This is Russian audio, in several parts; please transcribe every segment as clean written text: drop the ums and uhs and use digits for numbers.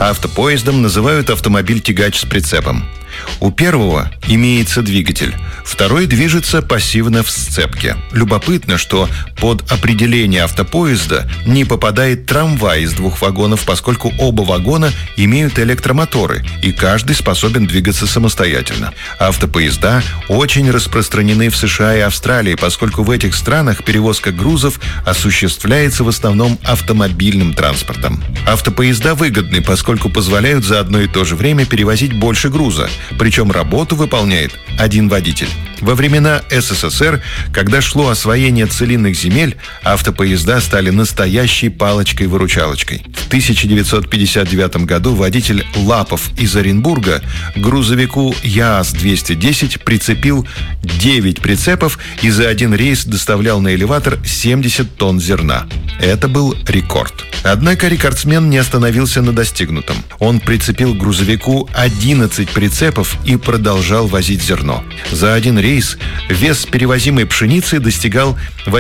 Автопоездом называют автомобиль-тягач с прицепом. У первого имеется двигатель, второй движется пассивно в сцепке. Любопытно, что под определение автопоезда не попадает трамвай из двух вагонов, поскольку оба вагона имеют электромоторы, и каждый способен двигаться самостоятельно. Автопоезда очень распространены в США и Австралии, поскольку в этих странах перевозка грузов осуществляется в основном автомобильным транспортом. Автопоезда выгодны, поскольку позволяют за одно и то же время перевозить больше груза. Причем работу выполняет один водитель. Во времена СССР, когда шло освоение целинных земель, автопоезда стали настоящей палочкой-выручалочкой. В 1959 году водитель Лапов из Оренбурга к грузовику ЯАЗ-210 прицепил 9 прицепов и за один рейс доставлял на элеватор 70 тонн зерна. Это был рекорд. Однако рекордсмен не остановился на достигнутом. Он прицепил к грузовику 11 прицепов и продолжал возить зерно. За один рейс вес перевозимой пшеницы достигал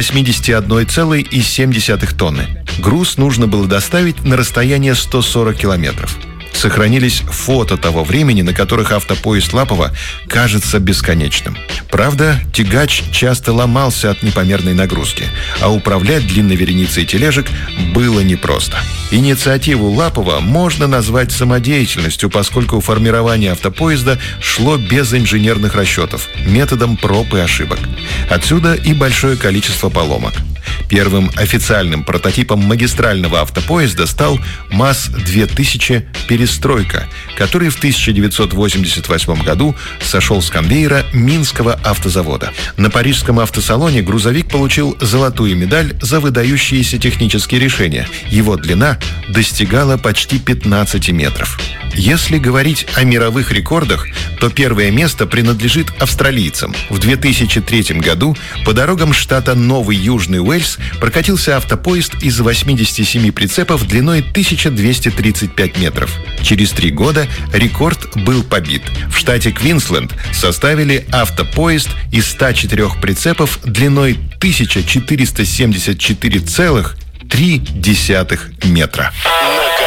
81,7 тонны. Груз нужно было доставить на расстояние 140 километров. Сохранились фото того времени, на которых автопоезд Лапова кажется бесконечным. Правда, тягач часто ломался от непомерной нагрузки, а управлять длинной вереницей тележек было непросто. Инициативу Лапова можно назвать самодеятельностью, поскольку формирование автопоезда шло без инженерных расчетов, методом проб и ошибок. Отсюда и большое количество поломок. Первым официальным прототипом магистрального автопоезда стал МАЗ-2000 «Перестройка», который в 1988 году сошел с конвейера Минского автозавода. На Парижском автосалоне грузовик получил золотую медаль за выдающиеся технические решения. Его длина достигала почти 15 метров. Если говорить о мировых рекордах, то первое место принадлежит австралийцам. В 2003 году по дорогам штата Новый Южный Уэльс прокатился автопоезд из 87 прицепов длиной 1235 метров. Через 3 года рекорд был побит. В штате Квинсленд составили автопоезд из 104 прицепов длиной 1474,3 метра.